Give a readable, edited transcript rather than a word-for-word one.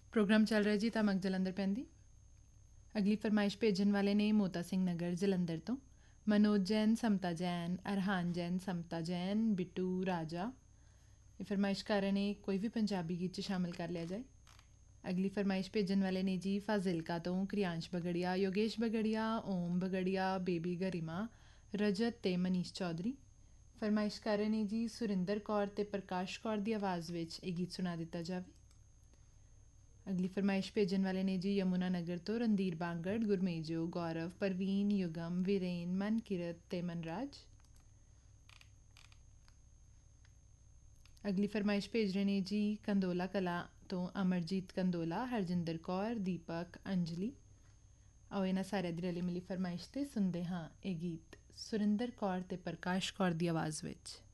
Programme ਚੱਲ ਰਿਹਾ ਜੀ ਧਮਕ ਜਲੰਧਰ ਪੈਂਦੀ। ਅਗਲੀ ਫਰਮਾਇਸ਼ ਭੇਜਣ ਵਾਲੇ ਨੇ ਮੋਤਾ ਸਿੰਘ ਨਗਰ ਜਲੰਧਰ ਤੋਂ ਮਨੋਜ ਜੈਨ, ਸਮਤਾ ਜੈਨ, ਅਰਹਾਨ ਜੈਨ, ਸਮਤਾ ਜੈਨ, ਬਿੱਟੂ ਰਾਜਾ। ਇਹ ਫਰਮਾਇਸ਼ ਕਰ ਰਹੇ ਨੇ ਕੋਈ ਵੀ ਪੰਜਾਬੀ ਗੀਤ 'ਚ ਸ਼ਾਮਿਲ ਕਰ ਲਿਆ ਜਾਏ। ਅਗਲੀ ਫਰਮਾਇਸ਼ ਭੇਜਣ ਵਾਲੇ ਨੇ ਜੀ ਫਾਜ਼ਿਲਕਾ ਤੋਂ ਕ੍ਰਿਆਂਸ਼ ਬਗੜੀਆ, ਯੋਗੇਸ਼ ਬਗੜੀਆ, ਓਮ ਬਗੜੀਆ, ਬੇਬੀ ਗਰਿਮਾ, ਰਜਤ ਤੇ ਮਨੀਸ਼ ਚੌਧਰੀ। ਫਰਮਾਇਸ਼ ਕਰ ਰਹੇ ਨੇ ਜੀ ਸੁਰਿੰਦਰ ਕੌਰ ਤੇ ਪ੍ਰਕਾਸ਼ ਕੌਰ ਦੀ ਆਵਾਜ਼ ਵਿੱਚ ਇਹ ਗੀਤ ਸੁਣਾ ਦਿੱਤਾ ਜਾਵੇ। ਅਗਲੀ ਫਰਮਾਇਸ਼ ਭੇਜਣ ਵਾਲੇ ਨੇ ਜੀ ਯਮੁਨਾ ਨਗਰ ਤੋਂ ਰਣਧੀਰ ਬਾਂਗੜ, ਗੁਰਮੇਜੋ, ਗੌਰਵ, ਪਰਵੀਨ, ਯੁਗਮ, ਵੀਰੇਨ, ਮਨਕਿਰਤ ਤੇ ਮਨਰਾਜ। ਅਗਲੀ ਫਰਮਾਇਸ਼ ਭੇਜ ਰਹੇ ਨੇ ਜੀ ਕੰਦੋਲਾ ਕਲਾਂ ਤੋਂ ਅਮਰਜੀਤ ਕੰਦੋਲਾ, ਹਰਜਿੰਦਰ ਕੌਰ, ਦੀਪਕ, ਅੰਜਲੀ। ਆਓ ਇਹਨਾਂ ਸਾਰਿਆਂ ਦੀ ਰਲੀ ਮਿਲੀ ਫਰਮਾਇਸ਼ 'ਤੇ ਸੁਣਦੇ ਹਾਂ ਇਹ ਗੀਤ ਸੁਰਿੰਦਰ ਕੌਰ ਤੇ ਪ੍ਰਕਾਸ਼ ਕੌਰ ਦੀ ਆਵਾਜ਼ ਵਿੱਚ।